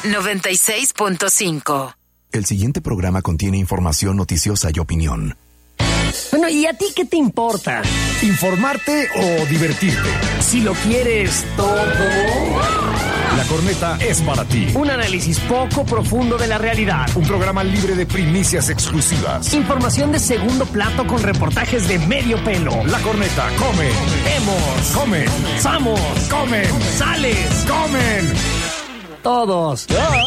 96.5. El siguiente programa contiene información noticiosa y opinión. Bueno, ¿y a ti qué te importa? ¿Informarte o divertirte? Si lo quieres todo. La Corneta es para ti. Un análisis poco profundo de la realidad. Un programa libre de primicias exclusivas. Información de segundo plato con reportajes de medio pelo. La Corneta come. Vemos. Comen. Somos. Comen. Sales. Comen. Todos.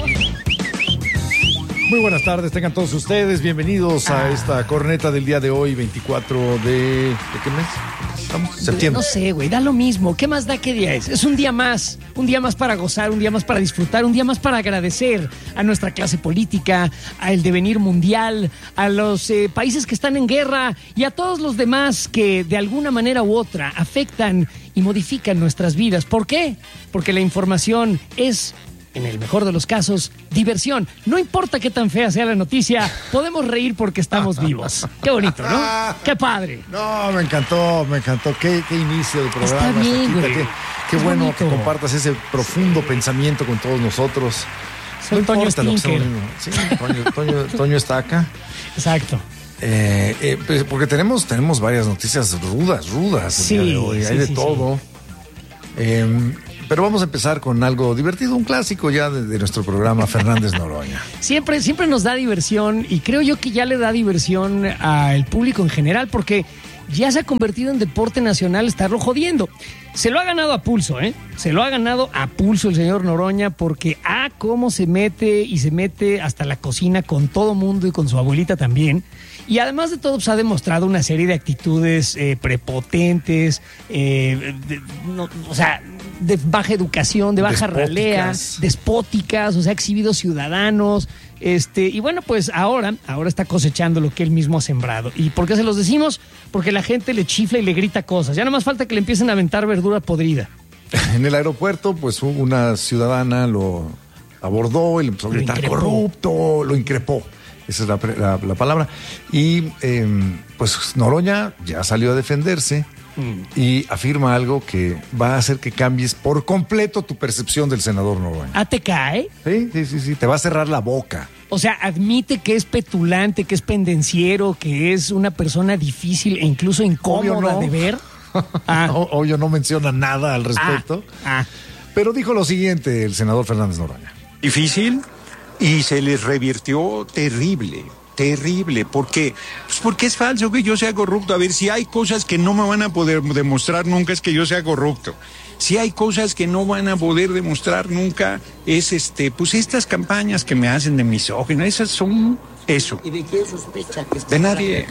Muy buenas tardes, tengan todos ustedes. Bienvenidos a esta corneta del día de hoy, 24 ¿de qué mes? ¿Estamos? Septiembre. No sé, güey, da lo mismo. ¿Qué más da qué día es? Es un día más para gozar, un día más para disfrutar, un día más para agradecer a nuestra clase política, al devenir mundial, a los países que están en guerra y a todos los demás que de alguna manera u otra afectan y modifican nuestras vidas. ¿Por qué? Porque la información es, en el mejor de los casos, diversión. No importa qué tan fea sea la noticia, podemos reír porque estamos vivos. Qué bonito, ¿no? Qué padre. No, me encantó. Qué inicio de programa. Está bien, güey. Qué bueno bonito que compartas ese profundo pensamiento con todos nosotros. Soy Toño importa lo que Stinker. Sí, Toño está acá. Exacto. Pues porque tenemos varias noticias rudas Sí, el día de hoy. Hay de sí. todo. Pero vamos a empezar con algo divertido, un clásico ya de nuestro programa, Fernández Noroña. Siempre nos da diversión y creo yo que ya le da diversión al público en general porque ya se ha convertido en deporte nacional estarlo jodiendo. Se lo ha ganado a pulso, ¿eh? Se lo ha ganado a pulso el señor Noroña porque cómo se mete y se mete hasta la cocina con todo mundo y con su abuelita también. Y además de todo, pues, ha demostrado una serie de actitudes prepotentes, de baja educación, de baja ralea, despóticas, o sea, ha exhibido ciudadanos. Y bueno, pues ahora está cosechando lo que él mismo ha sembrado. ¿Y por qué se los decimos? Porque la gente le chifla y le grita cosas. Ya nada más falta que le empiecen a aventar verdura podrida. En el aeropuerto, pues una ciudadana lo abordó y le empezó a gritar corrupto, lo increpó. Esa es la palabra. Y pues Noroña ya salió a defenderse y afirma algo que va a hacer que cambies por completo tu percepción del senador Noroña. ¿Te cae? Sí. Te va a cerrar la boca. O sea, admite que es petulante, que es pendenciero, que es una persona difícil e incluso incómoda de ver. Obvio no menciona nada al respecto. Pero dijo lo siguiente el senador Fernández Noroña. Difícil y se les revirtió terrible, porque es falso que yo sea corrupto. A ver, si hay cosas que no me van a poder demostrar nunca es que yo sea corrupto. Si hay cosas que no van a poder demostrar nunca es pues estas campañas que me hacen de misógino, esas son eso. ¿Y de quién sospecha que está de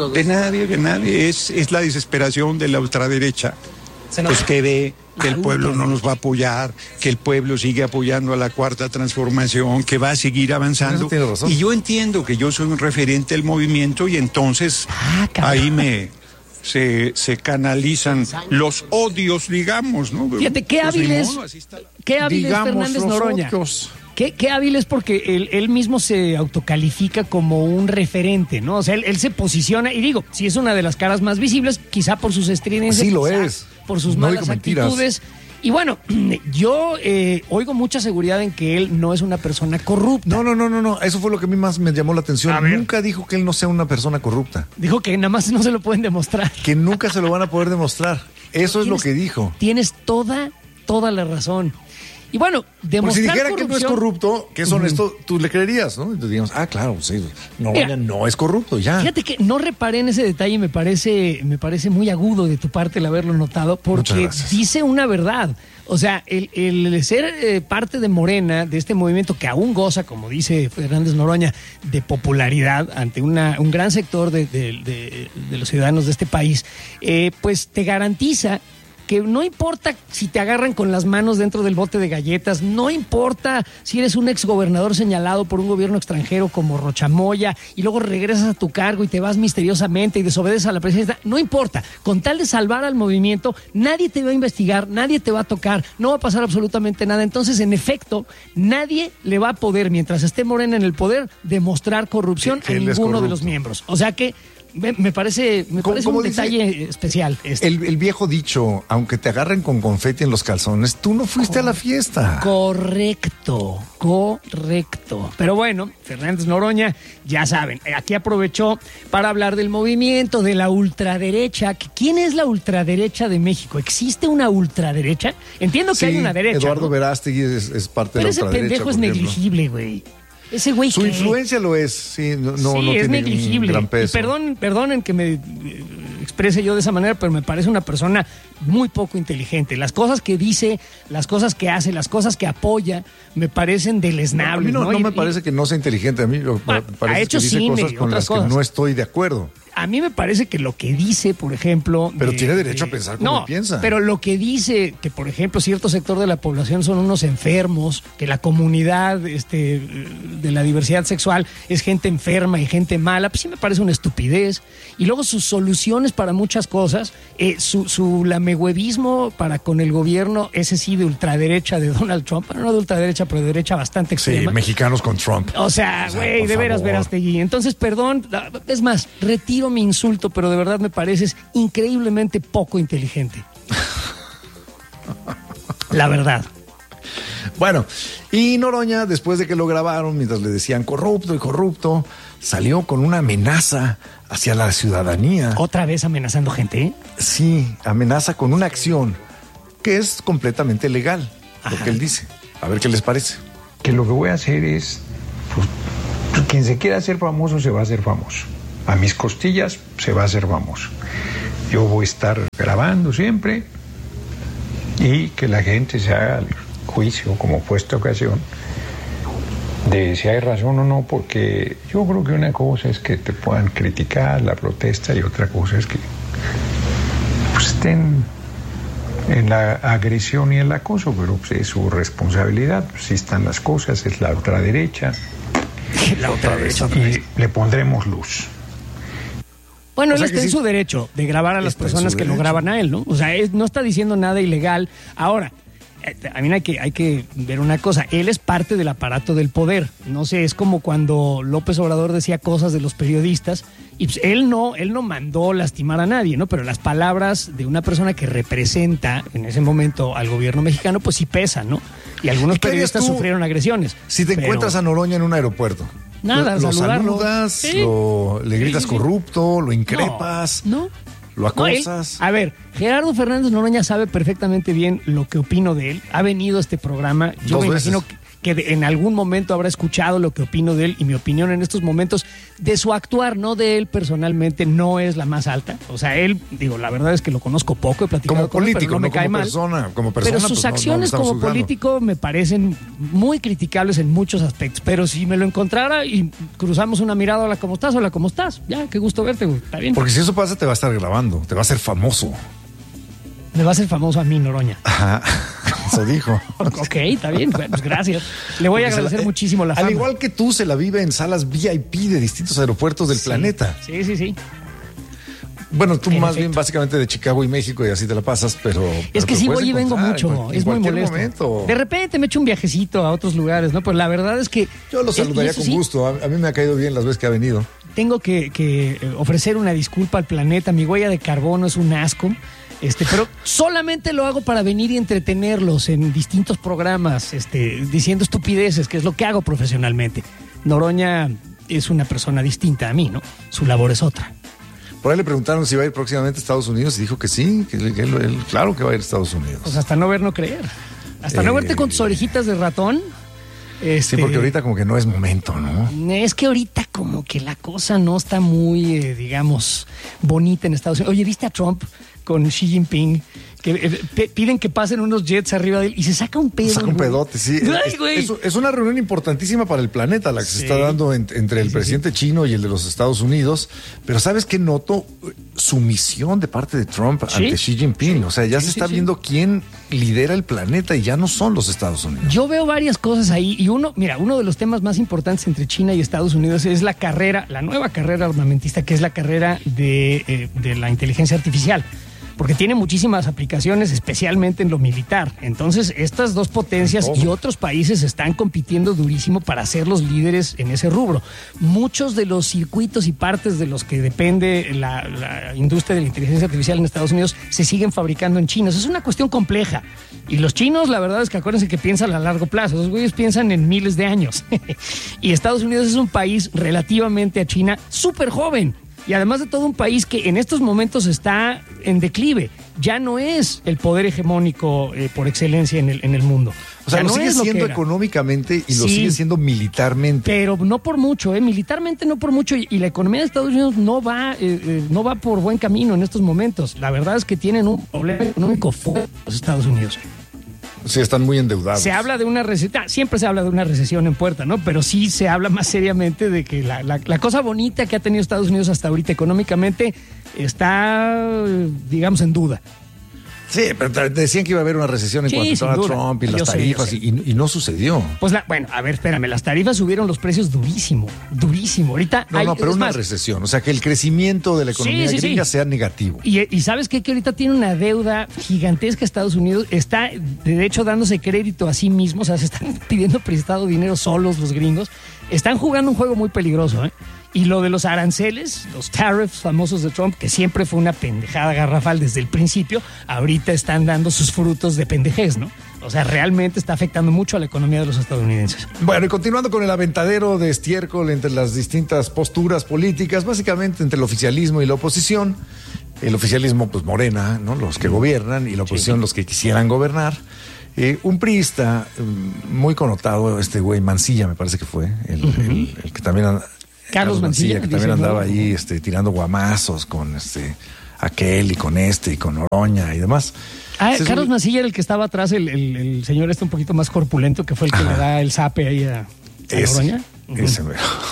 nadie, es la desesperación de la ultraderecha. Pues que ve que el pueblo no nos va a apoyar, que el pueblo sigue apoyando a la Cuarta Transformación, que va a seguir avanzando. Y yo entiendo que yo soy un referente del movimiento y entonces ahí se canalizan los odios, digamos, ¿no? Fíjate, qué hábil es Fernández Noroña. Qué hábil es porque él mismo se autocalifica como un referente, ¿no? O sea, él se posiciona, y digo, si es una de las caras más visibles, quizá por sus estridencias. Sí lo es. Por sus malas actitudes. Y bueno, yo oigo mucha seguridad en que él no es una persona corrupta. No. Eso fue lo que a mí más me llamó la atención. Nunca dijo que él no sea una persona corrupta. Dijo que nada más no se lo pueden demostrar. Que nunca se lo van a poder demostrar. Eso es lo que dijo. Tienes toda la razón. Y bueno, demostrar si dijera corrupción, que no es corrupto, que es honesto, tú le creerías, ¿no? Entonces digamos, claro, sí, no es corrupto, ya. Fíjate que no reparé en ese detalle y me parece muy agudo de tu parte el haberlo notado, porque dice una verdad. O sea, el ser parte de Morena, de este movimiento que aún goza, como dice Fernández Noroña, de popularidad ante un gran sector de los ciudadanos de este país, pues te garantiza que no importa si te agarran con las manos dentro del bote de galletas, no importa si eres un exgobernador señalado por un gobierno extranjero como Rochamoya y luego regresas a tu cargo y te vas misteriosamente y desobedeces a la presidencia, no importa, con tal de salvar al movimiento, nadie te va a investigar, nadie te va a tocar, no va a pasar absolutamente nada. Entonces, en efecto, nadie le va a poder, mientras esté Morena en el poder, demostrar corrupción a ninguno de los miembros. O sea que me parece un detalle especial. El viejo dicho, aunque te agarren con confeti en los calzones, tú no fuiste a la fiesta. Correcto. Pero bueno, Fernández Noroña, ya saben, aquí aprovechó para hablar del movimiento de la ultraderecha. ¿Quién es la ultraderecha de México? ¿Existe una ultraderecha? Entiendo que hay una derecha. Eduardo ¿no? Verástegui es parte de la ultraderecha. Pero ese pendejo es negligible, güey. Ese güey su influencia lo es, sí, no es tiene negligible. Un gran peso. Y perdonen que me exprese yo de esa manera, pero me parece una persona muy poco inteligente. Las cosas que dice, las cosas que hace, las cosas que apoya, me parecen deleznables. A mí no me parece que no sea inteligente. A mí me parece ha hecho que dice cine, cosas con las que no estoy de acuerdo. A mí me parece que lo que dice, por ejemplo... Pero tiene derecho a pensar como piensa. Pero lo que dice que, por ejemplo, cierto sector de la población son unos enfermos, que la comunidad de la diversidad sexual es gente enferma y gente mala, pues sí me parece una estupidez. Y luego sus soluciones para muchas cosas, su lamehuevismo para con el gobierno, ese sí de ultraderecha de Donald Trump, bueno, no de ultraderecha, pero de derecha bastante extrema. Sí, mexicanos con Trump. O sea, güey, de veras, Verástegui. Entonces, perdón, es más, retiro mi insulto, pero de verdad me pareces increíblemente poco inteligente. La verdad. Bueno, y Noroña, después de que lo grabaron, mientras le decían corrupto, salió con una amenaza hacia la ciudadanía. ¿Otra vez amenazando gente? ¿Eh? Sí, amenaza con una acción que es completamente legal, lo que él dice. A ver qué les parece. Que lo que voy a hacer es, pues, quien se quiera hacer famoso se va a hacer famoso. A mis costillas se va a hacer famoso. Yo voy a estar grabando siempre y que la gente se haga el juicio, como fue esta ocasión, de si hay razón o no, porque yo creo que una cosa es que te puedan criticar la protesta y otra cosa es que pues, estén en la agresión y el acoso, pero pues, es su responsabilidad. Pues, si están las cosas, es la ultraderecha. La ultraderecha. Y le pondremos luz. Bueno, él está en su derecho de grabar a las personas que lo graban a él, ¿no? O sea, él no está diciendo nada ilegal. Ahora, también hay que ver una cosa. Él es parte del aparato del poder. No sé, es como cuando López Obrador decía cosas de los periodistas y pues, él no mandó lastimar a nadie, ¿no? Pero las palabras de una persona que representa en ese momento al gobierno mexicano, pues sí pesan, ¿no? Y algunos periodistas sufrieron agresiones. Si te encuentras a Noroña en un aeropuerto, nada, lo saludarlo. Saludas, ¿sí? Le gritas corrupto, lo increpas, no. Lo acosas. A ver, Gerardo Fernández Noroña sabe perfectamente bien lo que opino de él. Ha venido a este programa. Yo me imagino que en algún momento habrá escuchado lo que opino de él, y mi opinión en estos momentos de su actuar, no de él personalmente, no es la más alta. O sea, él, la verdad es que lo conozco poco, he platicado como político, con él, pero no me cae mal. Como persona, pero sus pues, acciones como político me parecen muy criticables en muchos aspectos. Pero si me lo encontrara y cruzamos una mirada, hola, ¿cómo estás? Hola, ¿cómo estás? Ya, qué gusto verte, güey. Está bien. Porque si eso pasa, te va a estar grabando, te va a hacer famoso. Me va a hacer famoso a mí, Noroña. Ajá, eso dijo. Ok, está bien, bueno, pues gracias. Le voy a agradecer muchísimo la fama. Al igual que tú, se la vive en salas VIP de distintos aeropuertos del planeta. Sí. Bueno, tú más bien básicamente de Chicago y México y así te la pasas, pero... Es que sí voy y vengo mucho, es muy molesto. Momento. De repente me echo un viajecito a otros lugares, ¿no? Pues la verdad es que... Yo lo saludaría con gusto, a mí me ha caído bien las veces que ha venido. Tengo que ofrecer una disculpa al planeta, mi huella de carbono es un asco. Pero solamente lo hago para venir y entretenerlos en distintos programas, diciendo estupideces, que es lo que hago profesionalmente. Noroña es una persona distinta a mí, ¿no? Su labor es otra. Por ahí le preguntaron si va a ir próximamente a Estados Unidos y dijo que sí, que él claro que va a ir a Estados Unidos. Pues hasta no ver, no creer. Hasta no verte con tus orejitas de ratón. Sí, porque ahorita como que no es momento, ¿no? Es que ahorita como que la cosa no está muy, bonita en Estados Unidos. Oye, ¿viste a Trump con Xi Jinping? Que piden que pasen unos jets arriba de él y se saca un pedo. Saca un pedote, sí. Es una reunión importantísima para el planeta la que se está dando entre el presidente chino y el de los Estados Unidos. Pero ¿sabes qué noto? Sumisión de parte de Trump ante Xi Jinping. O sea, ya se está viendo quién lidera el planeta y ya no son los Estados Unidos. Yo veo varias cosas ahí y uno de los temas más importantes entre China y Estados Unidos es la nueva carrera armamentista, que es la carrera de la inteligencia artificial. porque tiene muchísimas aplicaciones, especialmente en lo militar. Entonces, estas dos potencias y otros países están compitiendo durísimo para ser los líderes en ese rubro. Muchos de los circuitos y partes de los que depende la industria de la inteligencia artificial en Estados Unidos se siguen fabricando en China. Eso es una cuestión compleja. Y los chinos, la verdad es que acuérdense que piensan a largo plazo. Los güeyes piensan en miles de años. Y Estados Unidos es un país relativamente a China súper joven. Y además de todo, un país que en estos momentos está en declive. Ya no es el poder hegemónico por excelencia en el mundo. O sea, ya lo no sigue es lo siendo que era. económicamente y lo sigue siendo militarmente. Pero no por mucho, militarmente no por mucho. Y la economía de Estados Unidos no va por buen camino en estos momentos. La verdad es que tienen un problema económico fuerte los Estados Unidos. Sí, están muy endeudados. Se habla de una recesión, siempre se habla de una recesión en puerta, ¿no? Pero sí se habla más seriamente de que la cosa bonita que ha tenido Estados Unidos hasta ahorita económicamente está, digamos, en duda. Sí, pero decían que iba a haber una recesión en cuanto a Trump y las tarifas y no sucedió. Pues bueno, a ver, espérame, las tarifas subieron los precios durísimo. Ahorita pero una recesión, o sea, que el crecimiento de la economía gringa sea negativo. Y ¿sabes qué? Que ahorita tiene una deuda gigantesca Estados Unidos, está de hecho dándose crédito a sí mismo, o sea, se están pidiendo prestado dinero solos los gringos, están jugando un juego muy peligroso, ¿eh? Y lo de los aranceles, los tariffs famosos de Trump, que siempre fue una pendejada garrafal desde el principio, ahorita están dando sus frutos de pendejez, ¿no? O sea, realmente está afectando mucho a la economía de los estadounidenses. Bueno, y continuando con el aventadero de estiércol entre las distintas posturas políticas, básicamente entre el oficialismo y la oposición. El oficialismo, pues Morena, ¿no? Los que gobiernan, y la oposición, los que quisieran gobernar. Un priista muy connotado, este güey Mancilla, me parece que fue, el que también... Carlos Mancilla, que también andaba ahí tirando guamazos con aquel y con y con Noroña y demás. Carlos Mancilla era el que estaba atrás, el señor un poquito más corpulento, que fue el que le da el zape ahí a Noroña. Ese.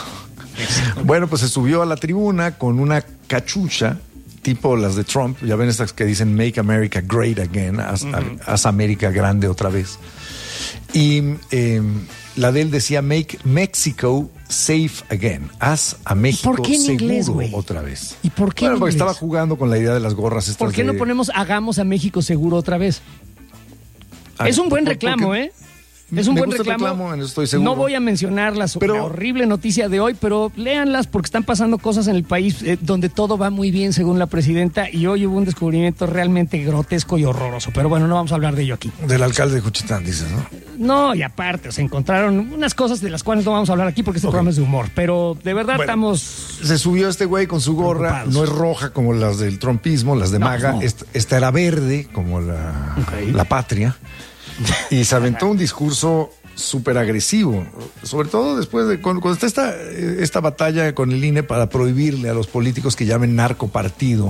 Bueno, pues se subió a la tribuna con una cachucha tipo las de Trump. Ya ven estas que dicen Make America Great Again, haz América grande otra vez. Y la de él decía Make Mexico Safe Again, haz a México seguro inglés, otra vez. ¿Y por qué? Bueno, porque estaba jugando con la idea de las gorras estas. ¿Por qué no ponemos hagamos a México seguro otra vez? Es un buen reclamo, ¿eh? Es un buen reclamo. Estoy seguro. No voy a mencionar la horrible noticia de hoy, pero léanlas porque están pasando cosas en el país donde todo va muy bien según la presidenta, y hoy hubo un descubrimiento realmente grotesco y horroroso. Pero bueno, no vamos a hablar de ello aquí. Del alcalde de Juchitán, dices, ¿no? No, y aparte, se encontraron unas cosas de las cuales no vamos a hablar aquí porque este programa es de humor. Pero de verdad estamos... Se subió este güey con su gorra, no es roja como las del trumpismo, las de MAGA. No. Esta era verde como la patria. Y se aventó un discurso súper agresivo, sobre todo después de cuando está esta batalla con el INE para prohibirle a los políticos que llamen narcopartido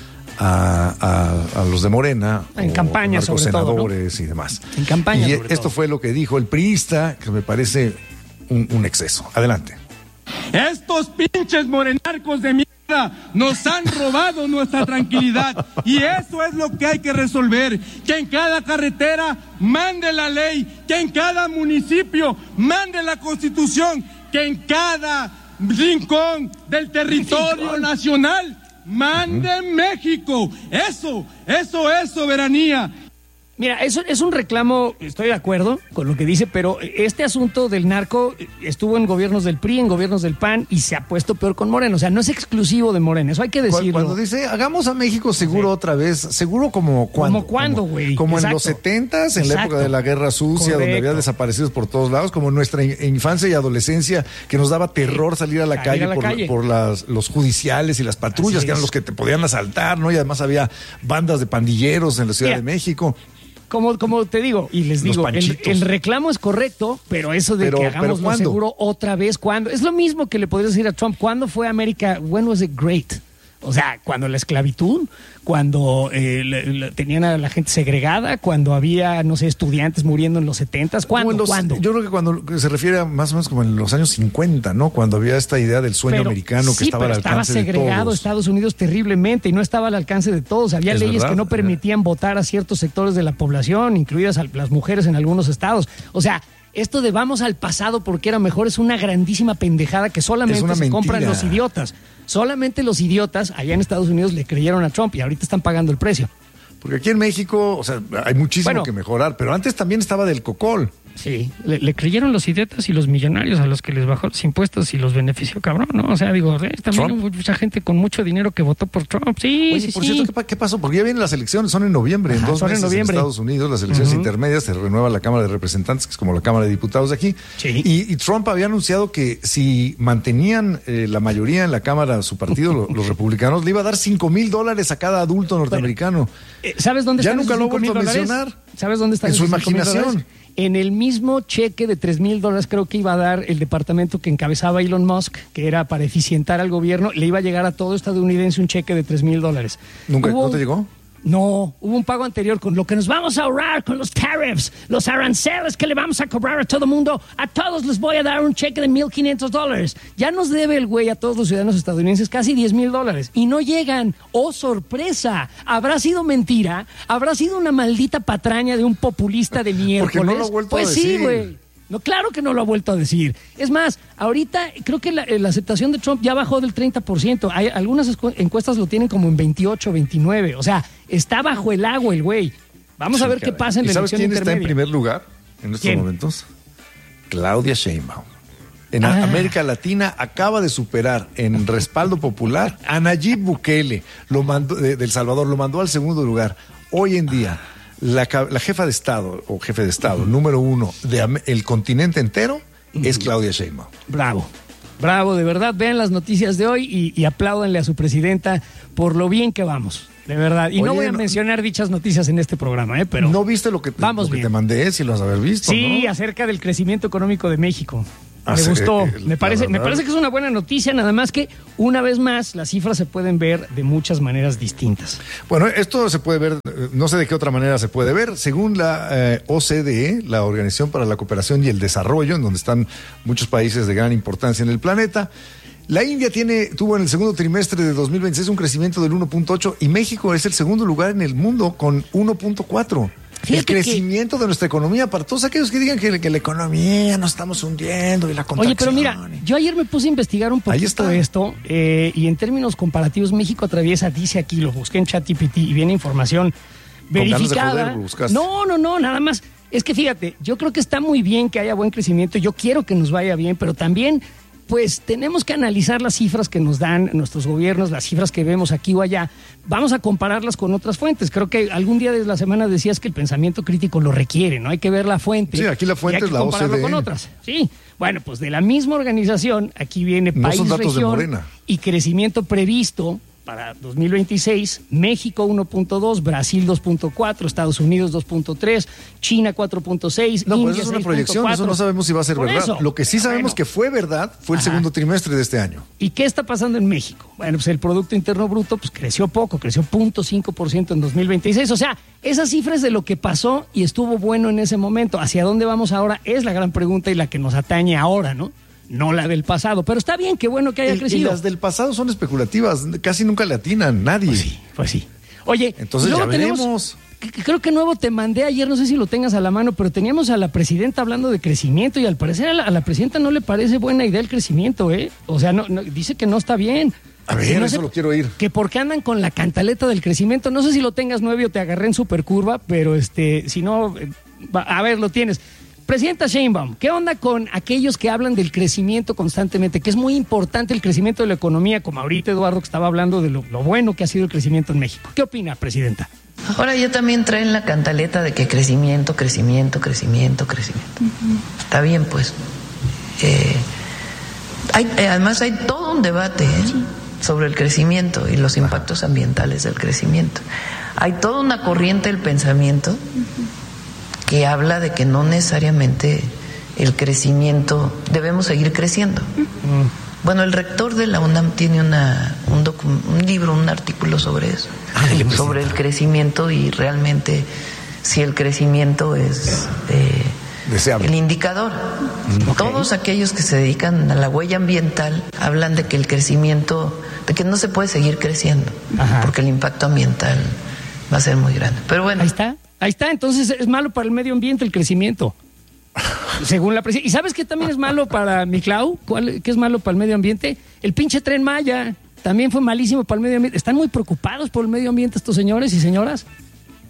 a los de Morena, en campaña, sobre senadores, todo, ¿no? Y demás. En campaña, y esto fue lo que dijo el priista, que me parece un exceso. Adelante. Estos pinches morenarcos de mierda nos han robado nuestra tranquilidad, y eso es lo que hay que resolver, que en cada carretera mande la ley, que en cada municipio mande la Constitución, que en cada rincón del territorio nacional mande México. Eso es soberanía. Mira, eso es un reclamo, estoy de acuerdo con lo que dice, pero este asunto del narco estuvo en gobiernos del PRI, en gobiernos del PAN, y se ha puesto peor con Morena. O sea, no es exclusivo de Morena, eso hay que decirlo. Cuando dice, hagamos a México seguro otra vez, ¿seguro como cuándo? ¿Como cuándo, güey? Como en los 70s, en la época de la Guerra Sucia, donde había desaparecidos por todos lados, como en nuestra infancia y adolescencia, que nos daba terror salir a la calle por los judiciales y las patrullas, que eran los que te podían asaltar, ¿no? Y además había bandas de pandilleros en la Ciudad de México. Como te digo, y les digo, el reclamo es correcto, pero eso de que hagamos lo seguro otra vez, ¿cuándo? Es lo mismo que le podrías decir a Trump, ¿cuándo fue América? When was it great? O sea, cuando la esclavitud, cuando tenían a la gente segregada, cuando había, no sé, estudiantes muriendo en los 70s, ¿cuándo? Yo creo que cuando se refiere a más o menos como en los años 50, ¿no? Cuando había esta idea del sueño americano que estaba al alcance de todos. Estaba segregado Estados Unidos terriblemente y no estaba al alcance de todos. Había leyes que no permitían votar a ciertos sectores de la población, incluidas a las mujeres en algunos estados. O sea, esto de vamos al pasado porque era mejor es una grandísima pendejada que solamente se compran los idiotas. Solamente los idiotas allá en Estados Unidos le creyeron a Trump y ahorita están pagando el precio. Porque aquí en México, o sea, hay muchísimo que mejorar, pero antes también estaba del cocol. Sí, le creyeron los idiotas y los millonarios a los que les bajó los impuestos y los benefició, cabrón, ¿no? O sea, digo, también hubo mucha gente con mucho dinero que votó por Trump. Sí, oye, por cierto, ¿qué pasó? Porque ya vienen las elecciones, son en noviembre, en 2 meses en Estados Unidos, las elecciones intermedias, se renueva la Cámara de Representantes, que es como la Cámara de Diputados de aquí. Sí. Y Trump había anunciado que si mantenían la mayoría en la Cámara, su partido, los republicanos, le iba a dar $5,000 a cada adulto norteamericano. ¿Sabes dónde están? Ya nunca lo he vuelto a mencionar. ¿Sabes dónde están? En su imaginación. En el mismo cheque de $3,000 creo que iba a dar el departamento que encabezaba Elon Musk, que era para eficientar al gobierno, le iba a llegar a todo estadounidense un cheque de $3,000. ¿No te llegó? No, hubo un pago anterior con lo que nos vamos a ahorrar con los tariffs, los aranceles que le vamos a cobrar a todo mundo. A todos les voy a dar un cheque de $1,500. Ya nos debe el güey a todos los ciudadanos estadounidenses casi $10,000 y no llegan. ¡Oh, sorpresa! ¿Habrá sido mentira? ¿Habrá sido una maldita patraña de un populista de miércoles? Porque no lo ha vuelto a decir. Pues sí, güey. No, claro que no lo ha vuelto a decir. Es más, ahorita creo que la aceptación de Trump ya bajó del 30%. Hay algunas encuestas lo tienen como en 28, 29. O sea, está bajo el agua el güey. Vamos a ver qué pasa en la elección intermedia. ¿Sabes quién está en primer lugar en estos momentos? Claudia Sheinbaum. En América Latina acaba de superar en respaldo popular a Nayib Bukele, de El Salvador, lo mandó al segundo lugar. Hoy en día, la jefa de Estado, o jefe de Estado, número 1 del continente entero, es Claudia Sheinbaum. Bravo. Bravo, de verdad, vean las noticias de hoy y apláudanle a su presidenta por lo bien que vamos, de verdad. Y no voy a mencionar dichas noticias en este programa, pero... ¿No viste lo que te mandé, si lo has haber visto? Sí, ¿no? Acerca del crecimiento económico de México. Me gustó, me parece que es una buena noticia, nada más que una vez más las cifras se pueden ver de muchas maneras distintas. Bueno, esto se puede ver, no sé de qué otra manera se puede ver, según la OCDE, la Organización para la Cooperación y el Desarrollo, en donde están muchos países de gran importancia en el planeta. La India tuvo en el segundo trimestre de 2026 un crecimiento del 1.8 y México es el segundo lugar en el mundo con 1.4. El crecimiento de nuestra economía, para todos aquellos que digan que la economía nos estamos hundiendo y la contracción. Oye, pero mira, yo ayer me puse a investigar un poquito esto y en términos comparativos México atraviesa, dice aquí, lo busqué en ChatGPT y viene información verificada. No, nada más. Es que fíjate, yo creo que está muy bien que haya buen crecimiento, yo quiero que nos vaya bien, pero también pues tenemos que analizar las cifras que nos dan nuestros gobiernos, las cifras que vemos aquí o allá. Vamos a compararlas con otras fuentes. Creo que algún día de la semana decías que el pensamiento crítico lo requiere, ¿no? Hay que ver la fuente. Sí, aquí la fuente es la OCDE. Hay que compararlo con otras. Sí, bueno, pues de la misma organización, aquí viene país, región y crecimiento previsto para 2026, México 1.2, Brasil 2.4, Estados Unidos 2.3, China 4.6, No, India pues eso es una proyección, 4. Eso no sabemos si va a ser verdad. Eso. Lo que sí sabemos que fue verdad fue el segundo trimestre de este año. ¿Y qué está pasando en México? Bueno, pues el Producto Interno Bruto pues creció poco, creció 0.5% en 2026. O sea, esa cifra es de lo que pasó y estuvo bueno en ese momento. ¿Hacia dónde vamos ahora? Es la gran pregunta y la que nos atañe ahora, ¿no? No la del pasado, pero está bien, qué bueno que haya crecido. Y las del pasado son especulativas, casi nunca le atinan nadie. Pues sí. Oye, entonces ya veremos. Creo que nuevo te mandé ayer, no sé si lo tengas a la mano, pero teníamos a la presidenta hablando de crecimiento y al parecer a la presidenta no le parece buena idea el crecimiento, ¿eh? O sea, no, dice que no está bien. A ver, no eso lo quiero oír. Que porque andan con la cantaleta del crecimiento, no sé si lo tengas 9 o te agarré en supercurva, pero si no, a ver, lo tienes. Presidenta Sheinbaum, ¿qué onda con aquellos que hablan del crecimiento constantemente? Que es muy importante el crecimiento de la economía, como ahorita Eduardo que estaba hablando de lo bueno que ha sido el crecimiento en México. ¿Qué opina, presidenta? Ahora ya también traen la cantaleta de que crecimiento. Está bien, pues. Además hay todo un debate sobre el crecimiento y los impactos ambientales del crecimiento. Hay toda una corriente del pensamiento que habla de que no necesariamente el crecimiento, debemos seguir creciendo. Bueno, el rector de la UNAM tiene un libro, un artículo sobre eso, sobre el crecimiento y realmente si el crecimiento es el indicador. Todos aquellos que se dedican a la huella ambiental hablan de que el crecimiento, de que no se puede seguir creciendo, porque el impacto ambiental va a ser muy grande. Pero bueno. Ahí está, entonces es malo para el medio ambiente el crecimiento, según la presidenta. ¿Y sabes qué también es malo para mi Clau? ¿Qué es malo para el medio ambiente? El pinche Tren Maya también fue malísimo para el medio ambiente. ¿Están muy preocupados por el medio ambiente estos señores y señoras?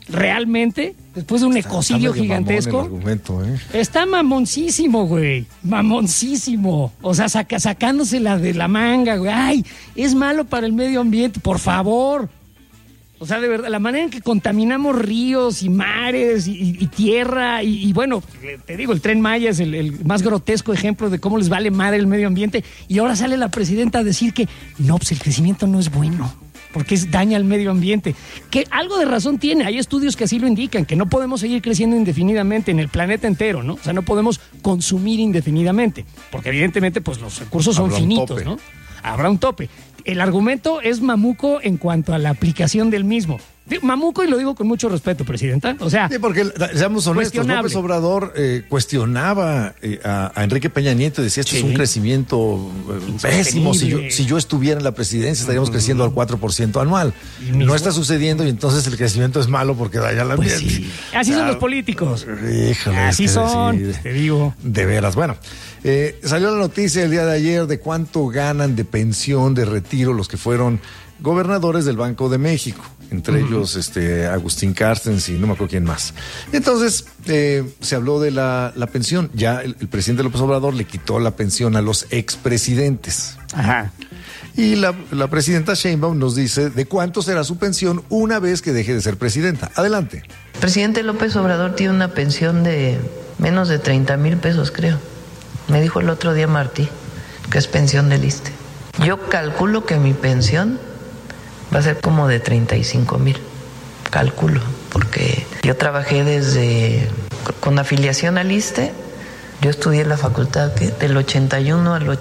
¿Realmente? Después de un ecocidio gigantesco. Argumento, Está mamoncísimo, güey. Mamoncísimo. O sea, sacándosela de la manga, güey. Ay, es malo para el medio ambiente, por favor. O sea, de verdad, la manera en que contaminamos ríos y mares y tierra y bueno, te digo, el Tren Maya es el más grotesco ejemplo de cómo les vale madre el medio ambiente. Y ahora sale la presidenta a decir que no, pues el crecimiento no es bueno, porque daña al medio ambiente. Que algo de razón tiene, hay estudios que así lo indican, que no podemos seguir creciendo indefinidamente en el planeta entero, ¿no? O sea, no podemos consumir indefinidamente, porque evidentemente pues los recursos son finitos, ¿no? Habrá un tope. El argumento es mamuco en cuanto a la aplicación del mismo. Mamuco, y lo digo con mucho respeto, presidenta. O sea, sí, porque, seamos honestos, López Obrador cuestionaba a Enrique Peña Nieto y decía, esto es un crecimiento pésimo. Si yo estuviera en la presidencia, estaríamos creciendo al 4% anual. No está sucediendo y entonces el crecimiento es malo porque daña la ambiente. Sí. Así son los políticos. Híjole, así son, te digo. De veras. Bueno, salió la noticia el día de ayer de cuánto ganan de pensión, de retiro, los que fueron gobernadores del Banco de México, entre ellos Agustín Carstens y no me acuerdo quién más. Entonces se habló de la pensión. Ya el presidente López Obrador le quitó la pensión a los expresidentes. Ajá. Y la presidenta Sheinbaum nos dice de cuánto será su pensión una vez que deje de ser presidenta. Adelante. El presidente López Obrador tiene una pensión de menos de 30,000 pesos, creo. Me dijo el otro día Martí, que es pensión del ISSSTE. Yo calculo que mi pensión va a ser como de 35,000, calculo, porque yo trabajé con afiliación al ISSSTE, yo estudié en la facultad del 81 al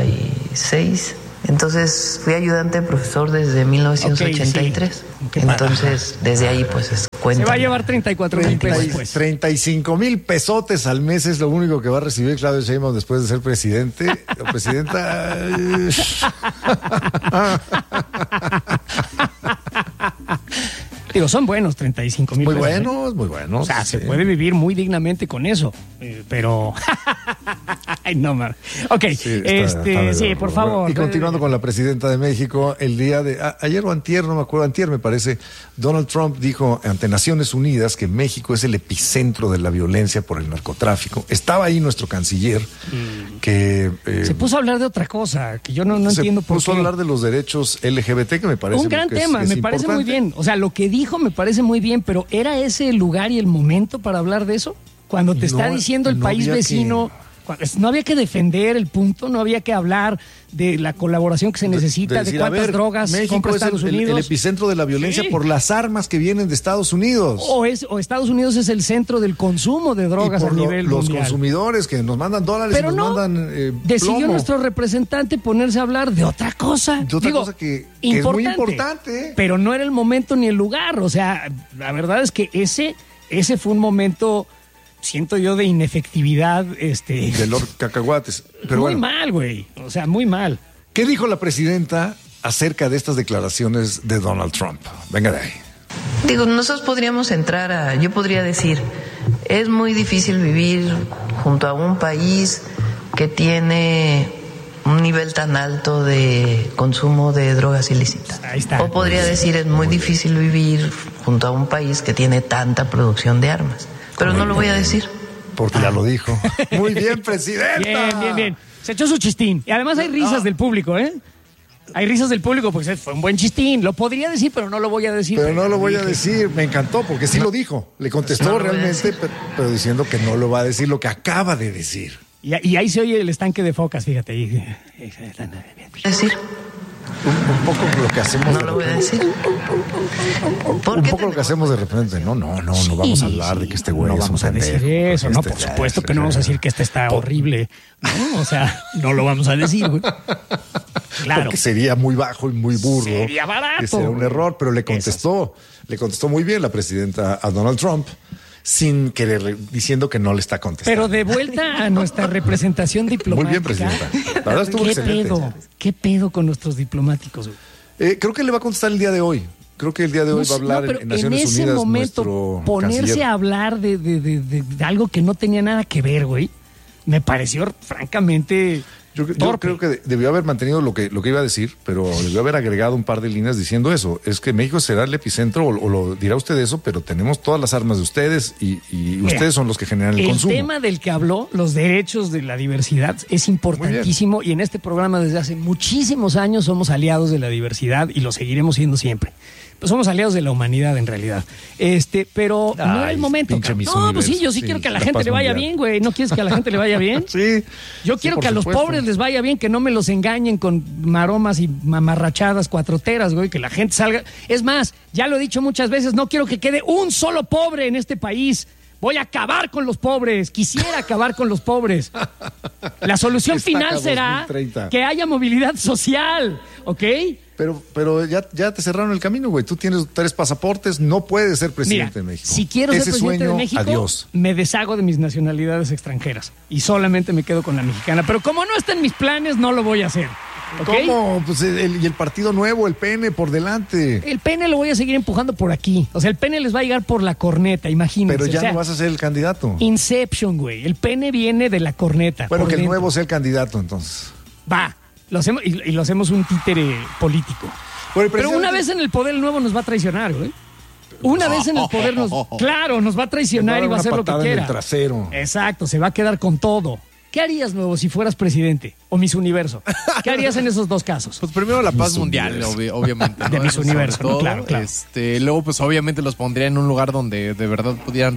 86, entonces fui ayudante de profesor desde 1983, okay, sí. Entonces desde ahí pues cuenta. Se va a llevar 34,000 pesos pues. 35,000 pesotes al mes es lo único que va a recibir Claudio Sheinbaum después de ser presidente o presidenta. Digo, son buenos 35,000 pesos. Muy buenos. O sea, sí. Se puede vivir muy dignamente con eso, pero... Ay, no, man. Ok, sí, por favor. Y continuando con la presidenta de México, el día de... ayer o antier, no me acuerdo, antier me parece, Donald Trump dijo ante Naciones Unidas que México es el epicentro de la violencia por el narcotráfico. Estaba ahí nuestro canciller, que... se puso a hablar de otra cosa, que yo no entiendo por qué. Se puso a hablar de los derechos LGBT, que me parece... Un gran tema, me parece muy bien. O sea, lo que dijo me parece muy bien, pero ¿era ese el lugar y el momento para hablar de eso? Cuando te está diciendo el país vecino... No había que defender el punto, no había que hablar de la colaboración que se necesita, de cuántas drogas compra Estados Unidos. El epicentro de la violencia por las armas que vienen de Estados Unidos. O Estados Unidos es el centro del consumo de drogas a nivel mundial. Los consumidores que nos mandan dólares y nos mandan decidió nuestro representante ponerse a hablar de otra cosa. De otra cosa que es muy importante. Pero no era el momento ni el lugar. O sea, la verdad es que ese fue un momento... siento yo de inefectividad. De Lord Cacahuates. Pero muy mal, güey. O sea, muy mal. ¿Qué dijo la presidenta acerca de estas declaraciones de Donald Trump? Venga de ahí. Digo, nosotros podríamos yo podría decir, es muy difícil vivir junto a un país que tiene un nivel tan alto de consumo de drogas ilícitas. Ahí está. O podría decir, es muy difícil vivir junto a un país que tiene tanta producción de armas. Pero no lo voy a decir. Porque ya lo dijo. Muy bien, presidenta. Bien. Se echó su chistín. Y además hay risas del público, ¿eh? Hay risas del público porque fue un buen chistín. Lo podría decir, pero no lo voy a decir. Pero no lo voy a decir. Me encantó porque sí lo dijo. Le contestó realmente, pero diciendo que no lo va a decir lo que acaba de decir. Y ahí se oye el estanque de focas, fíjate. Decir. Un poco lo que hacemos. No lo voy a decir. Un poco lo que hacemos de repente. No vamos a hablar de que este güey no vamos a decir eso. No, por supuesto que no vamos a decir que este está horrible. No, o sea, no lo vamos a decir, güey. Claro. Porque sería muy bajo y muy burdo. Sería barato. Sería un error, pero le contestó muy bien la presidenta a Donald Trump. Sin querer, diciendo que no le está contestando. Pero de vuelta a nuestra representación diplomática. Muy bien, presidenta. La verdad estuvo excelente. ¿Qué pedo con nuestros diplomáticos? Creo que le va a contestar el día de hoy. Creo que el día de hoy va a hablar en Naciones Unidas. En ese momento, ponerse canciller. A hablar de algo que no tenía nada que ver, güey. me pareció francamente Yo creo que debió haber mantenido lo que iba a decir, pero debió haber agregado un par de líneas diciendo eso. Es que México será el epicentro, o lo dirá usted eso, pero tenemos todas las armas de ustedes y ustedes son los que generan el consumo. El tema del que habló, los derechos de la diversidad, es importantísimo y en este programa desde hace muchísimos años somos aliados de la diversidad y lo seguiremos siendo siempre. Pues somos aliados de la humanidad en realidad. Pero no era el momento. No, pues sí, yo sí quiero que a la gente le vaya bien, güey. ¿No quieres que a la gente le vaya bien? Sí. Yo quiero que a los pobres les vaya bien, que no me los engañen con maromas y mamarrachadas cuatroteras, güey, que la gente salga. Es más, ya lo he dicho muchas veces, no quiero que quede un solo pobre en este país. Voy a acabar con los pobres. Quisiera acabar con los pobres. La solución final será 2030. Que haya movilidad social, ¿ok? Pero ya te cerraron el camino, güey. Tú tienes 3 pasaportes, no puedes ser presidente de México. Si quiero ser presidente de México, adiós. Me deshago de mis nacionalidades extranjeras y solamente me quedo con la mexicana. Pero como no está en mis planes, no lo voy a hacer. ¿Okay? ¿Cómo? Pues y el Partido Nuevo, el PN por delante. El PN lo voy a seguir empujando por aquí. O sea, el PN les va a llegar por la corneta, imagínense. Pero ya no vas a ser el candidato. Inception, güey. El PN viene de la corneta. Bueno, que el Nuevo sea el candidato, entonces. Va. Lo hacemos, y lo hacemos un títere político. Bueno, pero una vez en el poder el Nuevo nos va a traicionar, güey. Una vez en el poder nos va a traicionar y va a hacer lo que quiera. En el trasero. Exacto, se va a quedar con todo. ¿Qué harías, Nuevo, si fueras presidente? O Miss Universo. ¿Qué harías en esos dos casos? Pues primero la paz mundial, obviamente, ¿no? De Miss Universo, ¿no? Claro. Luego, pues obviamente los pondría en un lugar donde de verdad pudieran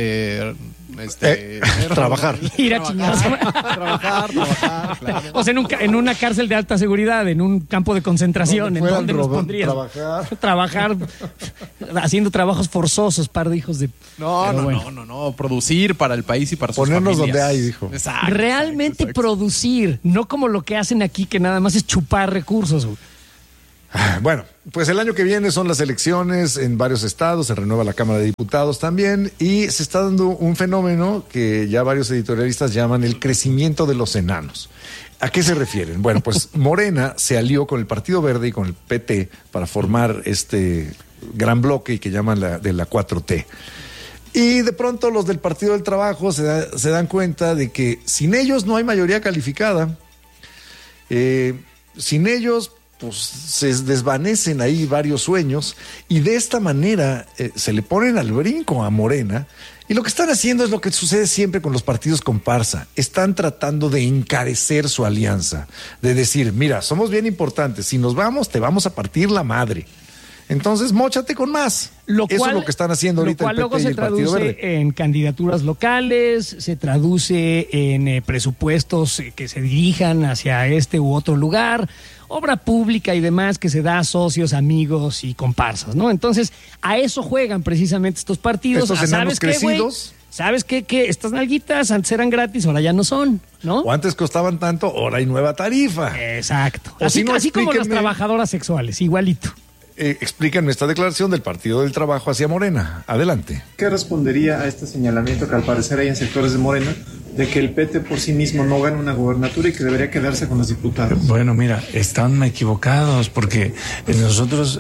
trabajar. Ir a chingarse. Trabajar, claro. O sea, en una cárcel de alta seguridad, en un campo de concentración, ¿en dónde nos pondrías? Trabajar haciendo trabajos forzosos, par de hijos de... No, producir para el país y para sus ponernos familias. Donde hay, dijo. Exacto. Realmente producir, no como lo que hacen aquí, que nada más es chupar recursos. Bueno, pues el año que viene son las elecciones en varios estados, se renueva la Cámara de Diputados también y se está dando un fenómeno que ya varios editorialistas llaman el crecimiento de los enanos. ¿A qué se refieren? Bueno, pues Morena se alió con el Partido Verde y con el PT para formar este gran bloque y que llaman de la 4T. Y de pronto los del Partido del Trabajo se dan cuenta de que sin ellos no hay mayoría calificada. Sin ellos pues se desvanecen ahí varios sueños y de esta manera se le ponen al brinco a Morena y lo que están haciendo es lo que sucede siempre con los partidos comparsa. Están tratando de encarecer su alianza, de decir, mira, somos bien importantes, si nos vamos te vamos a partir la madre. Entonces, móchate con más. Eso es lo que están haciendo ahorita el PT y el Partido Verde. Se traduce en candidaturas locales, se traduce en presupuestos que se dirijan hacia este u otro lugar, obra pública y demás que se da a socios, amigos y comparsas, ¿no? Entonces, a eso juegan precisamente estos partidos. Estos enanos crecidos. ¿Sabes qué? Que estas nalguitas antes eran gratis, ahora ya no son, ¿no? O antes costaban tanto, ahora hay nueva tarifa. Exacto. Así como las trabajadoras sexuales, igualito. Explíquenme esta declaración del Partido del Trabajo hacia Morena. Adelante. ¿Qué respondería a este señalamiento que al parecer hay en sectores de Morena de que el PT por sí mismo no gana una gobernatura y que debería quedarse con los diputados? Bueno, mira, están equivocados porque nosotros,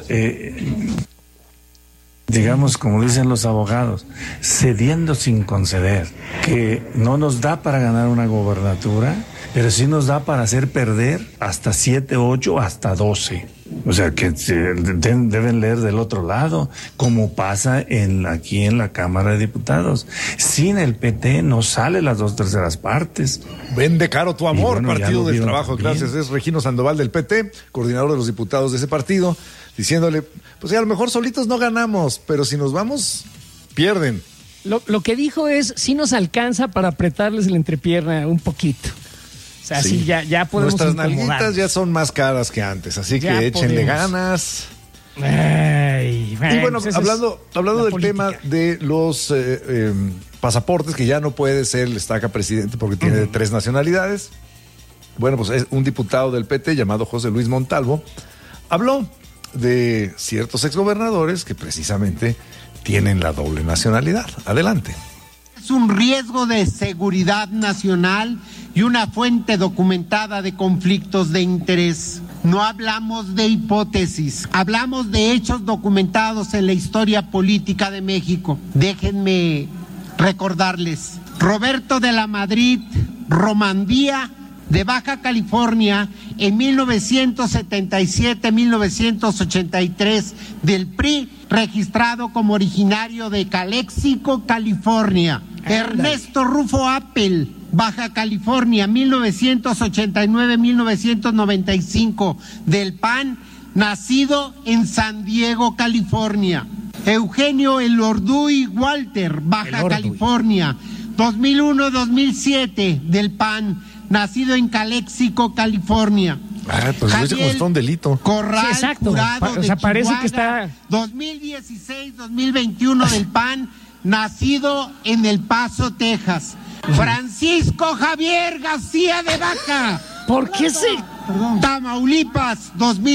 digamos, como dicen los abogados, cediendo sin conceder, que no nos da para ganar una gobernatura, pero sí nos da para hacer perder hasta 7, 8, hasta 12. O sea, que deben leer del otro lado, como pasa aquí en la Cámara de Diputados. Sin el PT no sale las 2/3 partes. Vende caro tu amor, bueno, Partido del Trabajo. También. Gracias, es Regino Sandoval del PT, coordinador de los diputados de ese partido, diciéndole, pues a lo mejor solitos no ganamos, pero si nos vamos, pierden. Lo que dijo es, sí nos alcanza para apretarles la entrepierna un poquito. O sea, sí, ya podemos. Nuestras nalguitas ya son más caras que antes, así ya que échenle ganas. Ay, y bueno, pues hablando del política. Tema de los pasaportes, que ya no puede ser el estaca presidente porque tiene 3 nacionalidades. Bueno, pues es un diputado del PT llamado José Luis Montalvo habló de ciertos exgobernadores que precisamente tienen la doble nacionalidad. Adelante. Es un riesgo de seguridad nacional y una fuente documentada de conflictos de interés. No hablamos de hipótesis, hablamos de hechos documentados en la historia política de México. Déjenme recordarles, Roberto de la Madrid Romandía de Baja California en 1977-1983 del PRI, registrado como originario de Calexico, California. Ernesto Rufo Appel, Baja California, 1989-1995 del PAN, nacido en San Diego, California. Eugenio Elorduy Walter, Baja California, 2001-2007 del PAN, nacido en Calexico, California. Pues dice como está un delito. Corral, sí, exacto. Jurado de Chihuahua, parece que está 2016-2021 del PAN, nacido en El Paso, Texas. Francisco Javier García de Vaca. ¿Por qué Tamaulipas,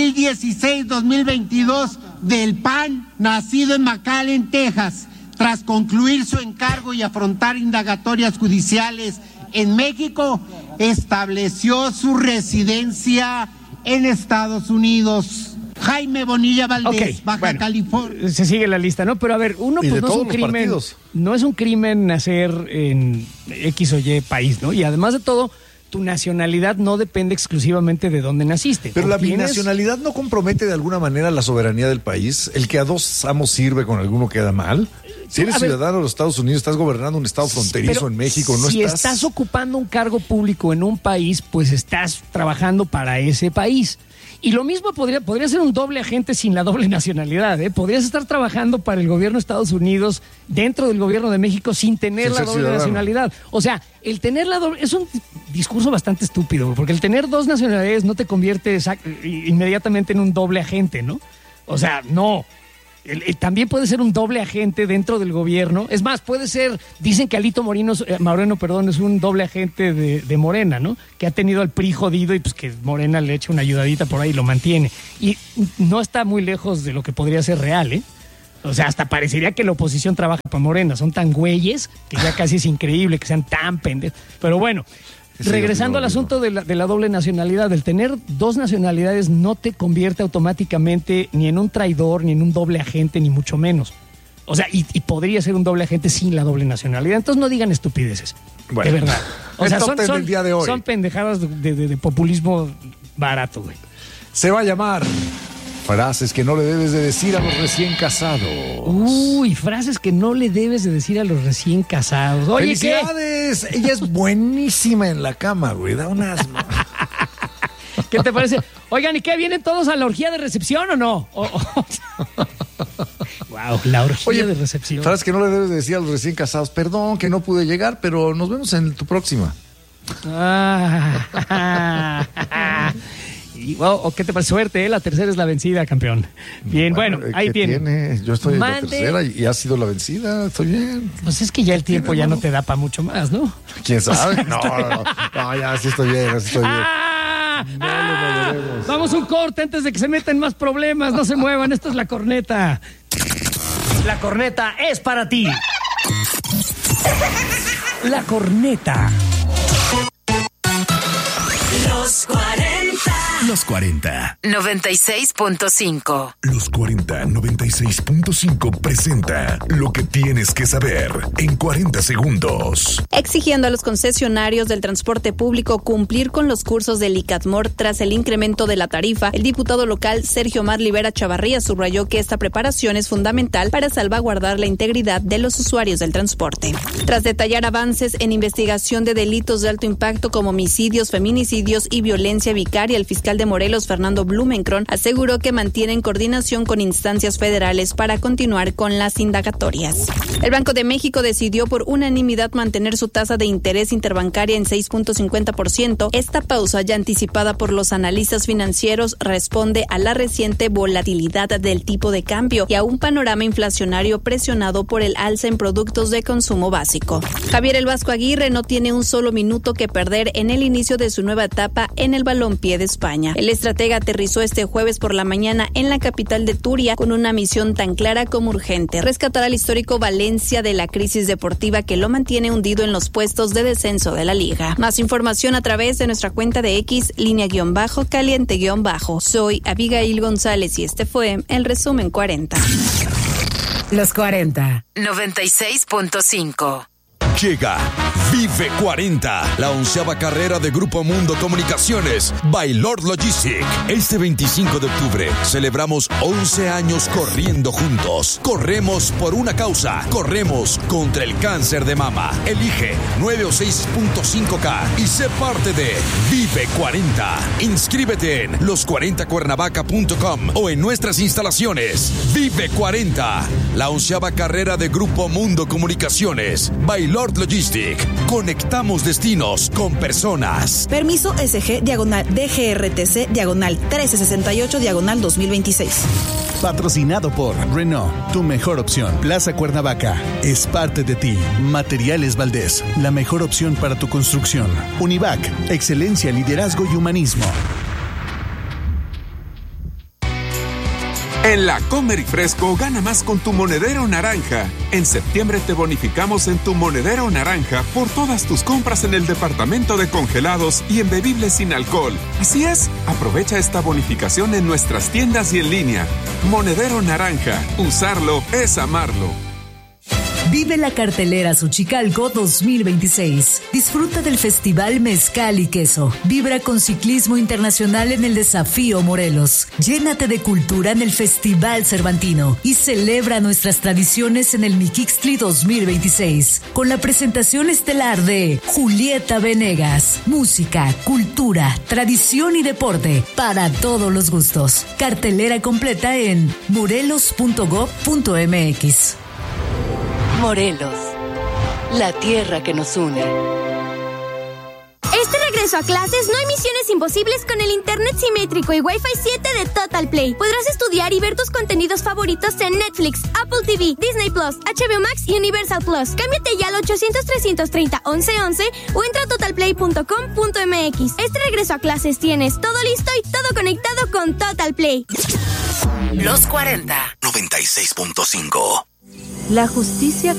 2016-2022 del PAN, nacido en McAllen, Texas. Tras concluir su encargo y afrontar indagatorias judiciales en México, estableció su residencia en Estados Unidos. Jaime Bonilla Valdés, Baja California. Se sigue la lista, ¿no? Pero a ver, uno pues no es un crimen. Partidos. No es un crimen nacer en X o Y país, ¿no? Y además de todo, tu nacionalidad no depende exclusivamente de dónde naciste. Pero la binacionalidad no compromete de alguna manera la soberanía del país. El que a dos amos sirve con alguno queda mal. Si eres ciudadano de los Estados Unidos, estás gobernando un estado fronterizo en México, no si estás ocupando un cargo público en un país, pues estás trabajando para ese país. Y lo mismo podría ser un doble agente sin la doble nacionalidad, ¿eh? Podrías estar trabajando para el gobierno de Estados Unidos dentro del gobierno de México sin tener la doble nacionalidad. O sea, el tener la doble es un discurso bastante estúpido, porque el tener dos nacionalidades no te convierte inmediatamente en un doble agente, ¿no? O sea, no. También puede ser un doble agente dentro del gobierno. Es más, puede ser, dicen que Alito Moreno, es un doble agente de Morena, ¿no? Que ha tenido al PRI jodido y pues que Morena le echa una ayudadita por ahí y lo mantiene. Y no está muy lejos de lo que podría ser real, ¿eh? O sea, hasta parecería que la oposición trabaja para Morena. Son tan güeyes que ya casi es increíble que sean tan pendejos. Pero bueno, regresando al asunto de la doble nacionalidad, el tener dos nacionalidades no te convierte automáticamente ni en un traidor, ni en un doble agente, ni mucho menos. O sea, y podría ser un doble agente sin la doble nacionalidad. Entonces no digan estupideces, de verdad. O sea, son pendejadas de populismo barato, güey. Se va a llamar frases que no le debes de decir a los recién casados. Uy, frases que no le debes de decir a los recién casados. Oye, ¡felicidades! ¿Qué? Ella es buenísima en la cama, güey. Da un asma. ¿Qué te parece? Oigan, ¿y qué? ¿Vienen todos a la orgía de recepción o no? Wow, la orgía de recepción. Frases que no le debes de decir a los recién casados. Perdón que no pude llegar, pero nos vemos en tu próxima. ¿O qué te parece? Suerte, ¿eh? La tercera es la vencida, campeón. Bien, bueno, ahí tiene. Yo estoy en la tercera y ha sido la vencida, estoy bien. Pues es que ya el tiempo ya no te da para mucho más, ¿no? ¿Quién sabe? No, ya sí estoy bien, No lo volveremos. Vamos un corte antes de que se metan más problemas, no se muevan, esto es La Corneta. La Corneta es para ti. La Corneta. Los 40. Los 40. 96.5. Los 40 96.5 presenta lo que tienes que saber en 40 segundos. Exigiendo a los concesionarios del transporte público cumplir con los cursos del ICATMOR tras el incremento de la tarifa, el diputado local Sergio Mar Livera Chavarría subrayó que esta preparación es fundamental para salvaguardar la integridad de los usuarios del transporte. Tras detallar avances en investigación de delitos de alto impacto como homicidios, feminicidios y violencia vicaria, el fiscal de Morelos, Fernando Blumenkron, aseguró que mantienen coordinación con instancias federales para continuar con las indagatorias. El Banco de México decidió por unanimidad mantener su tasa de interés interbancaria en 6.50%. Esta pausa, ya anticipada por los analistas financieros, responde a la reciente volatilidad del tipo de cambio y a un panorama inflacionario presionado por el alza en productos de consumo básico. Javier El Vasco Aguirre no tiene un solo minuto que perder en el inicio de su nueva etapa en el balompié de España. El estratega aterrizó este jueves por la mañana en la capital de Turia con una misión tan clara como urgente: rescatar al histórico Valencia de la crisis deportiva que lo mantiene hundido en los puestos de descenso de la liga. Más información a través de nuestra cuenta de X, _caliente_. Soy Abigail González y este fue el resumen 40. Los 40. 96.5. Llega Vive 40, la 11ª carrera de Grupo Mundo Comunicaciones by Lord Logistic. Este 25 de octubre celebramos 11 años corriendo juntos. Corremos por una causa. Corremos contra el cáncer de mama. Elige 9 o 6.5K y sé parte de Vive 40. Inscríbete en los40cuernavaca.com o en nuestras instalaciones. Vive 40, la 11ª carrera de Grupo Mundo Comunicaciones by Lord Logistic. Conectamos destinos con personas. Permiso SG-DGRTC-1368-2026. Patrocinado por Renault, tu mejor opción. Plaza Cuernavaca, es parte de ti. Materiales Valdés, la mejor opción para tu construcción. Univac, excelencia, liderazgo y humanismo. En la Comer y Fresco gana más con tu monedero naranja. En septiembre te bonificamos en tu monedero naranja por todas tus compras en el departamento de congelados y en bebibles sin alcohol. Así es, aprovecha esta bonificación en nuestras tiendas y en línea. Monedero naranja, usarlo es amarlo. Vive la cartelera Xochicalco 2026. Disfruta del Festival Mezcal y Queso. Vibra con ciclismo internacional en el Desafío Morelos. Llénate de cultura en el Festival Cervantino y celebra nuestras tradiciones en el Miquixtli 2026 con la presentación estelar de Julieta Venegas. Música, cultura, tradición y deporte para todos los gustos. Cartelera completa en morelos.gov.mx. Morelos, la tierra que nos une. Este regreso a clases no hay misiones imposibles con el internet simétrico y Wi-Fi 7 de Total Play. Podrás estudiar y ver tus contenidos favoritos en Netflix, Apple TV, Disney Plus, HBO Max y Universal Plus. Cámbiate ya al 800-330-1111 o entra a totalplay.com.mx. Este regreso a clases tienes todo listo y todo conectado con Total Play. Los 40. 96.5. La justicia